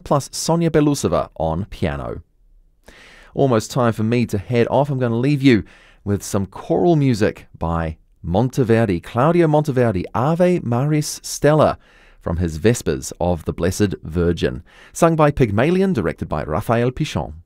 plus Sonia Belousova on piano. Almost time for me to head off. I'm going to leave you with some choral music by Monteverdi, Claudio Monteverdi, Ave Maris Stella, from his Vespers of the Blessed Virgin, sung by Pygmalion, directed by Raphael Pichon.